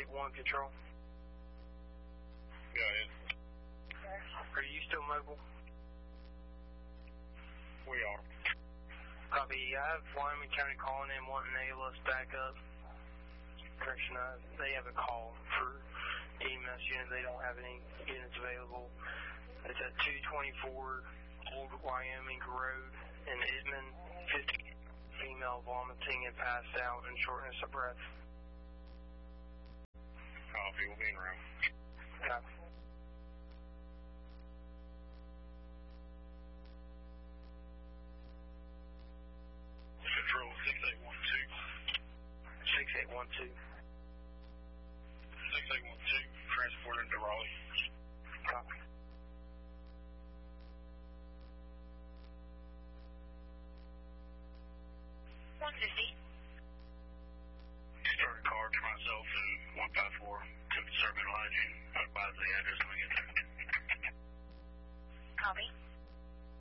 681 Control. Go ahead. Are you still mobile? We are. Copy. I have Wyoming County calling in wanting ALS backup. Correction, they have a call for EMS unit. They don't have any units available. It's at 224 Old Wyoming Road in Edmond. 50 female vomiting and passed out and shortness of breath. Copy. We'll be in room. Copy. Control 6812. 6812. 6812. Transported to Raleigh. Copy.